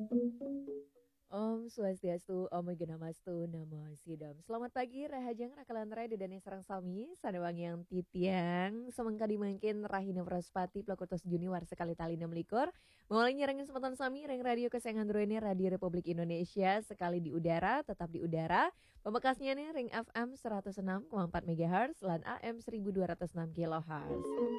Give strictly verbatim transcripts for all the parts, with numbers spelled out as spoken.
Om Swastiastu, Om Genamastu, Namo Sidam. Selamat pagi, Rahajang Rakalan Rai Dedane Sarang Sami, Sadawang yang Titiang, Semangka dimangkin Rahina Praspati, Plakotos Juni Sekali Tali enam likur. Mulai nyerangin sematan Sami, Reng Radio kesayangan ini Radio Republik Indonesia, sekali di udara, tetap di udara. Pembekasnya nih Ring F M seratus enam koma empat megahertz, dan A M seribu dua ratus enam kilohertz.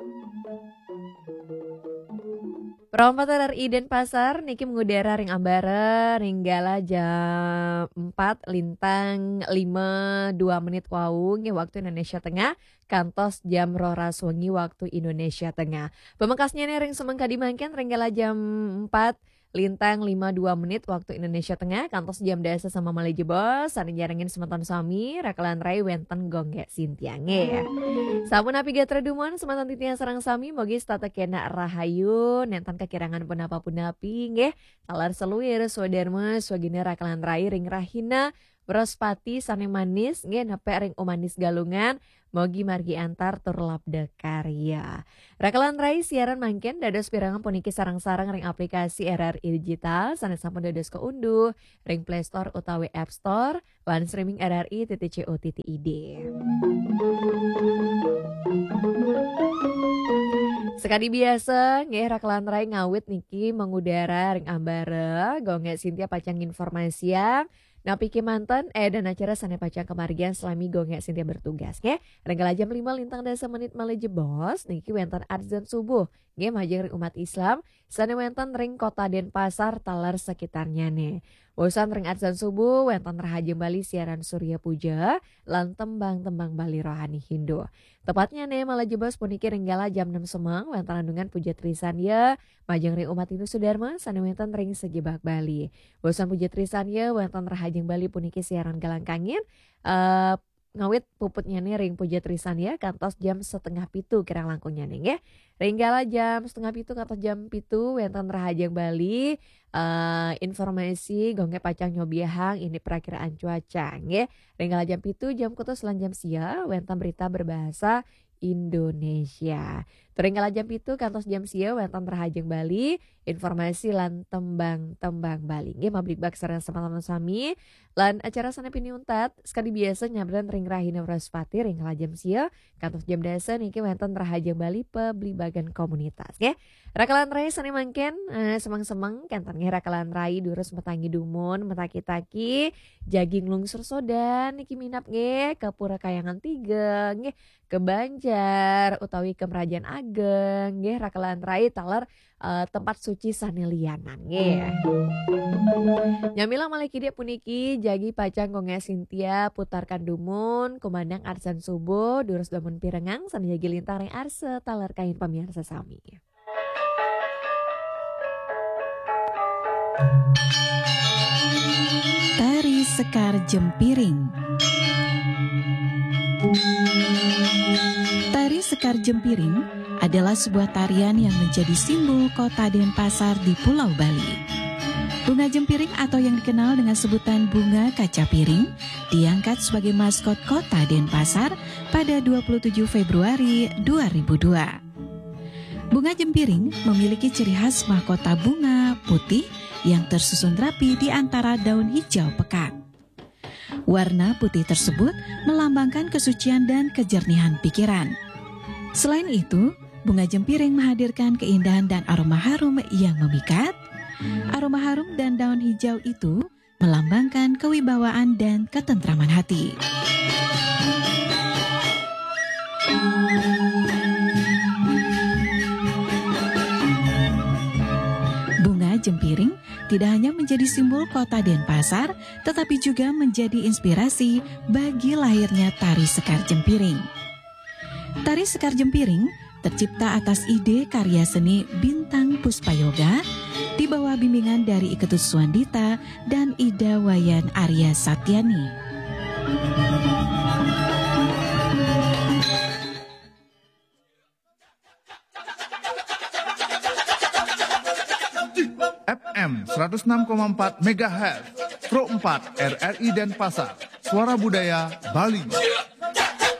Perompat R I Denpasar, Niki mengudara Ring Ambara, Ringgala jam empat lintang lima dua menit wau, waktu Indonesia Tengah, kantos jam roras wengi waktu Indonesia Tengah. Pemekasnya nih Ring Semangka dimangkin, Ringgala jam empat lintang lima dua menit waktu Indonesia Tengah, kantos jam dasa sama Malaysia Bos, saling jarangin sematan Sami, Rakalan Rai Wenten Gongge Sintiange. Samun api gatra dumon sematan titian sarang Sami, mogi stata kena rahayu, nentan kekirangan penapa punapi, nge, talar seluir, swadarma, swagina Rakalan Rai ring rahina, Brospati saneng manis, nge nape ring umanis galungan, mogi margi antar turlap de karya. Rakalan Rai siaran mangken dados pirangan puniki sarang-sarang ring aplikasi R R I Digital, sanes sampun dados keunduh, ring Play Store utawi App Store, lan streaming R R I titik co titik id. Sekali biasa, nge Rakalan Rai ngawit niki mengudara ring ambara, gonge Sintia pacang informasi yang napiki mantan eh dan acara sana pacang kemargian selami gonge Sintia bertugas nge. Renggala jam lima lintang dasa menit Malaysia Bos, niki wentan adzan subuh. Nge majang ring umat Islam, sana wentan ring kota Denpasar talar sekitarnya nih. Bosan ring adzan subuh, wentan rahajeng Bali siaran Surya Puja, lan tembang-tembang Bali rohani Hindu. Tepatnya nih Malaysia Bos puniki renggala jam enam semang, wentan andungan puja trisan ya, majang ring umat Hindu Sudarma, sana wentan ring sejebak Bali. Bosan puja trisan ya, wentan rahajeng Bali puniki siaran galang kangin, uh, ngawit puputnya nih ring puja trisan ya, kantos jam setengah pitu kirang langkungnya nih ya. Ringgala jam setengah pitu kantos jam pitu wentan rahajeng Bali, uh, informasi gongge pacang nyobiahang ini perakiraan cuaca ya. Ringgala jam pitu jam kutus lan jam sia wentan berita berbahasa Indonesia. Ringgala jam pitu kantos jam sia wentan rahajeng Bali, informasi lan tembang-tembang Bali. Nggih mablik bak sareng sama-sama sami lan acara sana piniuntat sekali biasa nyabran ring rahina Praspati ringgala jam sia kantos jam dasa niki wentan rahajeng Bali peblibagan komunitas nggih. Rakalan Rai sani mangken eh, semang-semang kantan nggih Rakalan Rai durus metangi dumun metaki-taki jaging lungsur sodan niki minap nggih ke Pura Kayangan tiga nggih ke Banjar utawi ke Merajan Ageng nggih Rakalan Rai talar uh, tempat suci sanelianan nggih. Nyamila malekide puniki jagi pacang gonge Sintia putarkan dumun kumandang arsan subuh durus damun pirengang san jagi lintang ring arse talar kain pamirsa sami. Tari Sekar Jempiring. Tari Sekar Jempiring adalah sebuah tarian yang menjadi simbol kota Denpasar di Pulau Bali. Bunga jempiring atau yang dikenal dengan sebutan bunga kaca piring diangkat sebagai maskot kota Denpasar pada dua puluh tujuh Februari dua ribu dua. Bunga jempiring memiliki ciri khas mahkota bunga putih yang tersusun rapi di antara daun hijau pekat. Warna putih tersebut melambangkan kesucian dan kejernihan pikiran. Selain itu, bunga jempiring menghadirkan keindahan dan aroma harum yang memikat. Aroma harum dan daun hijau itu melambangkan kewibawaan dan ketentraman hati. Bunga jempiring tidak hanya menjadi simbol kota Denpasar, tetapi juga menjadi inspirasi bagi lahirnya Tari Sekar Jempiring. Tari Sekar Jempiring tercipta atas ide karya seni Bintang Puspayoga di bawah bimbingan dari Iketus Suandita dan Ida Wayan Arya Satyani. F M seratus enam koma empat megahertz, Pro empat R R I Denpasar, Suara Budaya Bali.